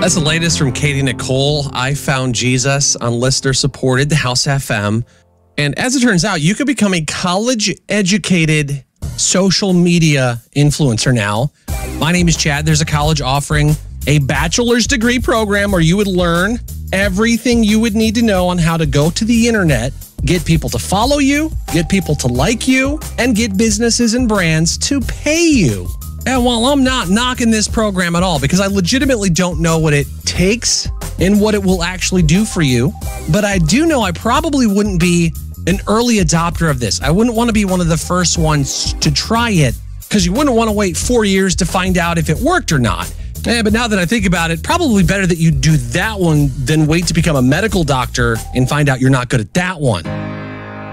That's the latest from Katie Nicole. I found Jesus on listener-supported House FM. And as it turns out, you could become a college-educated social media influencer now. My name is Chad. There's a college offering a bachelor's degree program where you would learn everything you would need to know on how to go to the internet, get people to follow you, get people to like you, and get businesses and brands to pay you. And while I'm not knocking this program at all, because I legitimately don't know what it takes and what it will actually do for you, but I do know I probably wouldn't be an early adopter of this. I wouldn't want to be one of the first ones to try it, because you wouldn't want to wait 4 years to find out if it worked or not. But now that I think about it, probably better that you do that one than wait to become a medical doctor and find out you're not good at that one.